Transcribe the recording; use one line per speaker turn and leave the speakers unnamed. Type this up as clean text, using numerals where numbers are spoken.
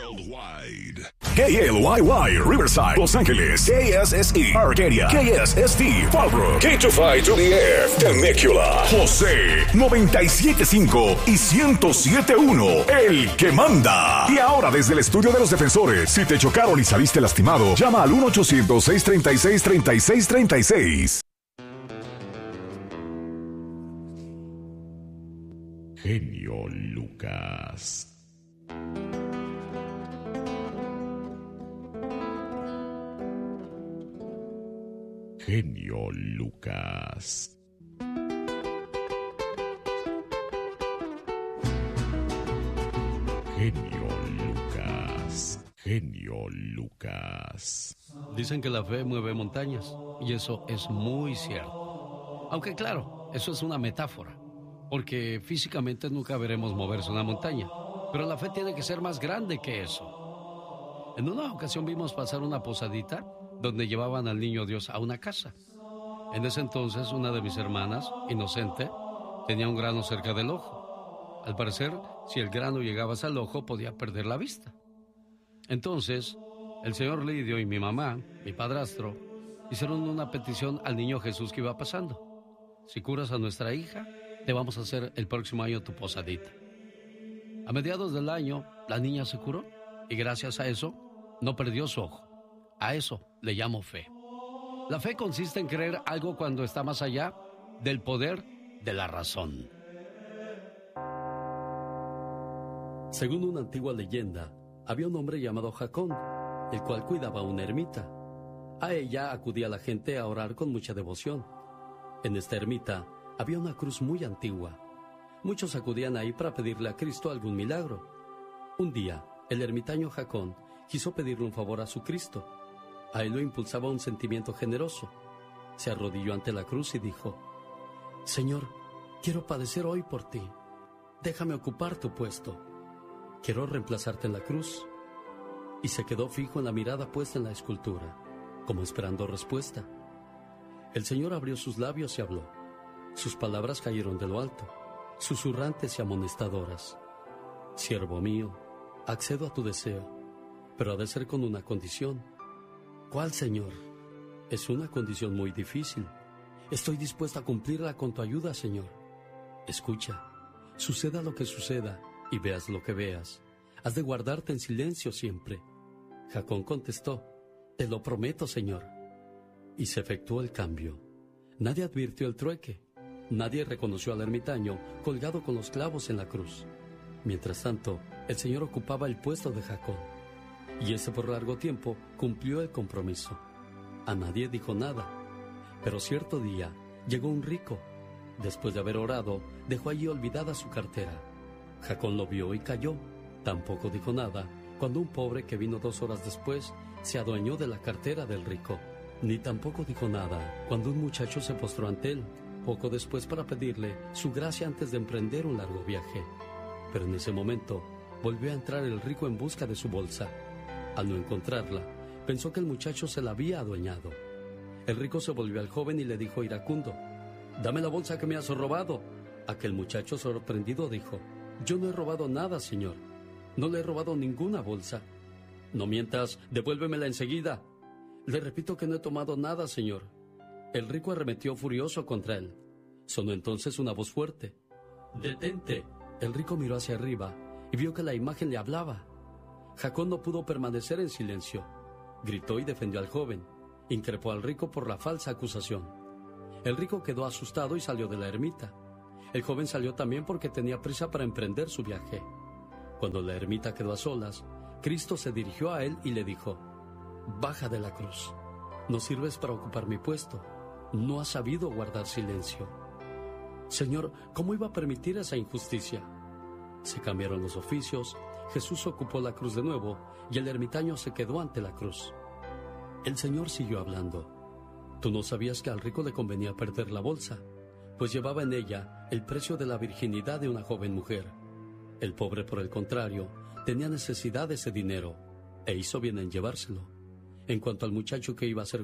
Worldwide. KLYY, Riverside, Los Ángeles, KSSE, Arcadia, KSST, Fallbrook, K252DF, Temecula, José, 97.5 y 107.1, el que manda. Y ahora desde el estudio de los defensores, si te chocaron y saliste lastimado, llama al 1-800-636-3636. Genio Lucas. Genio Lucas. Genio Lucas. Genio Lucas.
Dicen que la fe mueve montañas, y eso es muy cierto. Aunque claro, eso es una metáfora, porque físicamente nunca veremos moverse una montaña, pero la fe tiene que ser más grande que eso. En una ocasión vimos pasar una posadita donde llevaban al niño Dios a una casa. En ese entonces, una de mis hermanas, inocente, tenía un grano cerca del ojo. Al parecer, si el grano llegaba hasta el ojo, podía perder la vista. Entonces, el señor Lidio y mi mamá, mi padrastro, hicieron una petición al niño Jesús que iba pasando. Si curas a nuestra hija, te vamos a hacer el próximo año tu posadita. A mediados del año, la niña se curó y gracias a eso, no perdió su ojo. A eso le llamo fe. La fe consiste en creer algo cuando está más allá del poder de la razón. Según una antigua leyenda, había un hombre llamado Jacón, el cual cuidaba una ermita. A ella acudía la gente a orar con mucha devoción. En esta ermita había una cruz muy antigua. Muchos acudían ahí para pedirle a Cristo algún milagro. Un día, el ermitaño Jacón quiso pedirle un favor a su Cristo. A él lo impulsaba un sentimiento generoso. Se arrodilló ante la cruz y dijo: Señor, quiero padecer hoy por ti. Déjame ocupar tu puesto. Quiero reemplazarte en la cruz. Y se quedó fijo en la mirada puesta en la escultura, como esperando respuesta. El Señor abrió sus labios y habló. Sus palabras cayeron de lo alto, susurrantes y amonestadoras. Siervo mío, accedo a tu deseo, pero ha de ser con una condición. ¿Cuál, Señor? Es una condición muy difícil. Estoy dispuesta a cumplirla con tu ayuda, Señor. Escucha, suceda lo que suceda y veas lo que veas. Has de guardarte en silencio siempre. Jacón contestó: te lo prometo, Señor. Y se efectuó el cambio. Nadie advirtió el trueque. Nadie reconoció al ermitaño colgado con los clavos en la cruz. Mientras tanto, el Señor ocupaba el puesto de Jacón. Y ese por largo tiempo cumplió el compromiso. A nadie dijo nada. Pero cierto día llegó un rico. Después de haber orado, dejó allí olvidada su cartera. Jacón lo vio y cayó. Tampoco dijo nada cuando un pobre que vino 2 horas después se adueñó de la cartera del rico. Ni tampoco dijo nada cuando un muchacho se postró ante él, poco después, para pedirle su gracia antes de emprender un largo viaje. Pero en ese momento volvió a entrar el rico en busca de su bolsa. Al no encontrarla, pensó que el muchacho se la había adueñado. El rico se volvió al joven y le dijo iracundo: «Dame la bolsa que me has robado». Aquel muchacho, sorprendido, dijo: «Yo no he robado nada, señor. No le he robado ninguna bolsa». «No mientas, devuélvemela enseguida». «Le repito que no he tomado nada, señor». El rico arremetió furioso contra él. Sonó entonces una voz fuerte: «¡Detente!». El rico miró hacia arriba y vio que la imagen le hablaba. Jacón no pudo permanecer en silencio. Gritó y defendió al joven. Increpó al rico por la falsa acusación. El rico quedó asustado y salió de la ermita. El joven salió también porque tenía prisa para emprender su viaje. Cuando la ermita quedó a solas, Cristo se dirigió a él y le dijo: «Baja de la cruz. No sirves para ocupar mi puesto. No has sabido guardar silencio». Señor, ¿cómo iba a permitir esa injusticia? Se cambiaron los oficios, Jesús ocupó la cruz de nuevo y el ermitaño se quedó ante la cruz. El Señor siguió hablando. Tú no sabías que al rico le convenía perder la bolsa, pues llevaba en ella el precio de la virginidad de una joven mujer. El pobre, por el contrario, tenía necesidad de ese dinero e hizo bien en llevárselo. En cuanto al muchacho que iba a ser